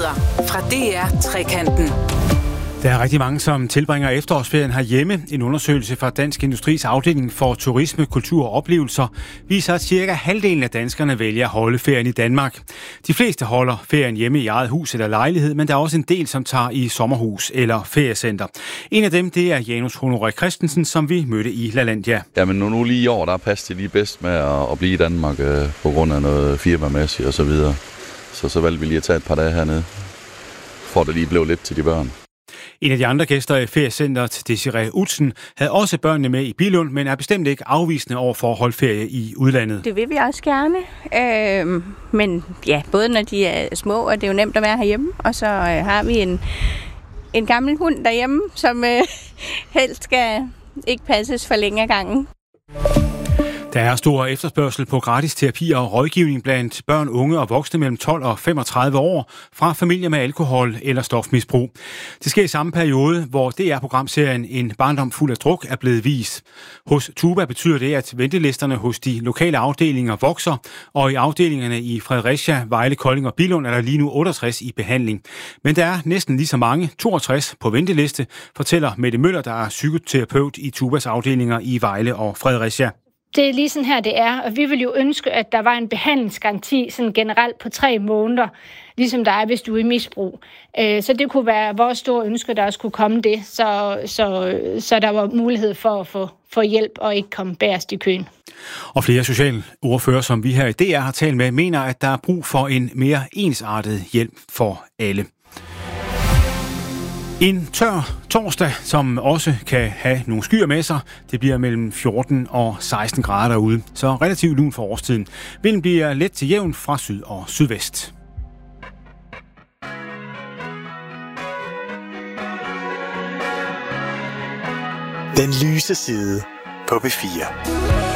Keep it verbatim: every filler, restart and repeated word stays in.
Nyheder fra D R Trekanten. Der er rigtig mange, som tilbringer efterårsferien herhjemme. En undersøgelse fra Dansk Industris afdeling for turisme, kultur og oplevelser viser, at cirka halvdelen af danskerne vælger at holde ferien i Danmark. De fleste holder ferien hjemme i eget hus eller lejlighed, men der er også en del, som tager i sommerhus eller feriecenter. En af dem, det er Janus Honoré Christensen, som vi mødte i Lalandia. Jamen nu lige i år, der passer det lige bedst med at, at blive i Danmark øh, på grund af noget firmamæssigt og så videre. Så så valgte vi lige at tage et par dage hernede, for at det lige blev lidt til de børn. En af de andre gæster i feriecenteret, Desiree Utzen, havde også børnene med i Billund, men er bestemt ikke afvisende over for at holde ferie i udlandet. Det vil vi også gerne, øh, men ja, både når de er små, og det er jo nemt at være herhjemme, og så øh, har vi en, en gammel hund derhjemme, som øh, helst skal ikke passes for længe ad gangen. Der er stor efterspørgsel på gratis terapi og rådgivning blandt børn, unge og voksne mellem tolv og femogtredive år fra familier med alkohol- eller stofmisbrug. Det sker i samme periode, hvor D R-programserien En barndom fuld af druk er blevet vist. Hos Tuba betyder det, at ventelisterne hos de lokale afdelinger vokser, og i afdelingerne i Fredericia, Vejle, Kolding og Billund er der lige nu otteogtres i behandling. Men der er næsten lige så mange, toogtres, på venteliste, fortæller Mette Møller, der er psykoterapeut i Tubas afdelinger i Vejle og Fredericia. Det er lige sådan her, det er, og vi vil jo ønske, at der var en behandlingsgaranti sådan generelt på tre måneder, ligesom der er, hvis du er i misbrug. Så det kunne være vores store ønske, der også kunne komme det, så, så, så der var mulighed for at få, få hjælp og ikke komme bagerst i køen. Og flere socialordfører, som vi her i D R har talt med, mener, at der er brug for en mere ensartet hjælp for alle. En tør torsdag, som også kan have nogle skyer med sig. Det bliver mellem fjorten og seksten grader derude, så relativt lun for årstiden. Vinden bliver let til jævn fra syd og sydvest. Den lyse side på B fire.